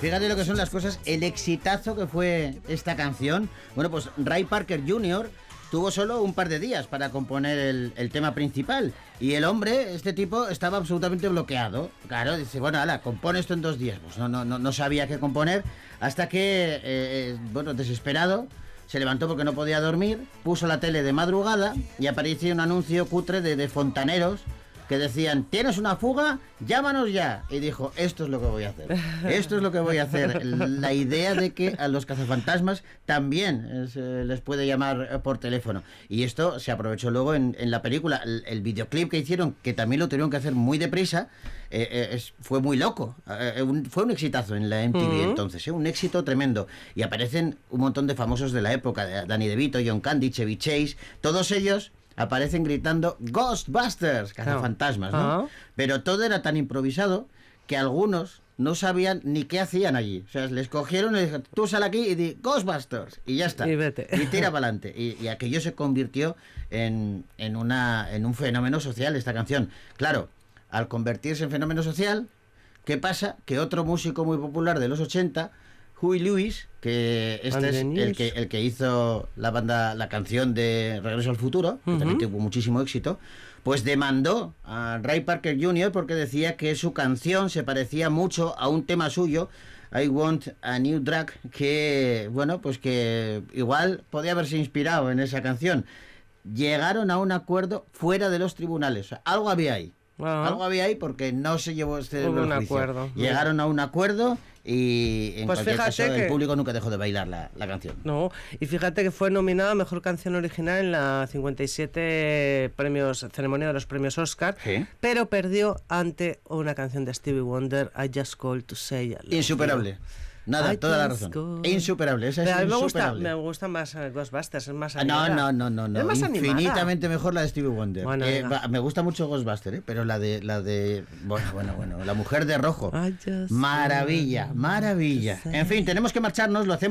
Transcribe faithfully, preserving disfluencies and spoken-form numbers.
Fíjate lo que son las cosas, el exitazo que fue esta canción. Bueno, pues Ray Parker junior tuvo solo un par de días para componer el, el tema principal. Y el hombre, este tipo, estaba absolutamente bloqueado. Claro, dice, bueno, ala, compone esto en dos días. Pues no, no, no, no sabía qué componer. Hasta que, eh, bueno, desesperado, se levantó porque no podía dormir, puso la tele de madrugada y apareció un anuncio cutre de, de fontaneros que decían, ¿tienes una fuga? Llámanos ya. Y dijo, esto es lo que voy a hacer. Esto es lo que voy a hacer. La idea de que a los cazafantasmas también se les puede llamar por teléfono. Y esto se aprovechó luego en, en la película. El, el videoclip que hicieron, que también lo tuvieron que hacer muy deprisa, eh, eh, es, fue muy loco. Eh, un, fue un exitazo en la M T V uh-huh. entonces, eh, un éxito tremendo. Y aparecen un montón de famosos de la época, Danny DeVito, John Candy, Chevy Chase, todos ellos aparecen gritando Ghostbusters, cazafantasmas, ¿no? Uh-huh. Pero todo era tan improvisado que algunos no sabían ni qué hacían allí. O sea, les cogieron y les dijeron, tú sal aquí y di Ghostbusters, y ya está. Y vete. Y tira para adelante. Y, y aquello se convirtió en, en, una, en un fenómeno social, esta canción. Claro, al convertirse en fenómeno social, ¿qué pasa? Que otro músico muy popular de los ochenta, Huey Lewis, que este es el que, el que hizo la banda, la canción de Regreso al Futuro, que uh-huh. también tuvo muchísimo éxito, pues demandó a Ray Parker junior porque decía que su canción se parecía mucho a un tema suyo, I Want a New Drug, que, bueno, pues que igual podía haberse inspirado en esa canción. Llegaron a un acuerdo fuera de los tribunales, o sea, algo había ahí. Uh-huh. Algo había ahí porque no se llevó este Hubo un juicio. acuerdo. Llegaron a un acuerdo y en pues cualquier caso que... el público nunca dejó de bailar la, la canción. No, y fíjate que fue nominada a Mejor Canción Original en la cincuenta y siete premios, ceremonia de los premios Oscar, ¿sí? Pero perdió ante una canción de Stevie Wonder, I Just Called to Say I Love You. Insuperable. Nada, I toda la razón. Go. Insuperable, esa Pero es a mí me insuperable. gusta, me gusta más uh, Ghostbusters, es más animada. No, no, no, no, es más infinitamente animada. Mejor la de Stevie Wonder. Bueno, eh, va, me gusta mucho Ghostbusters, ¿eh? Pero la de, la de, bueno, bueno, bueno, La Mujer de Rojo. Maravilla, maravilla. En fin, tenemos que marcharnos, lo hacemos.